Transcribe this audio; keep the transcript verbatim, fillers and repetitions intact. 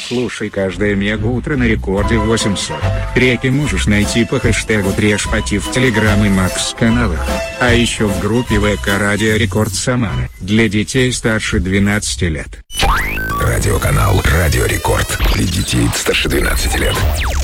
Слушай каждое мега-утро на рекорде в восемь сорок. Треки можешь найти по хэштегу Трешпати в Телеграм и Макс-каналах. А еще в группе ВК Радио Рекорд Самара для детей старше двенадцати лет. Радиоканал Радио Рекорд для детей старше двенадцати лет.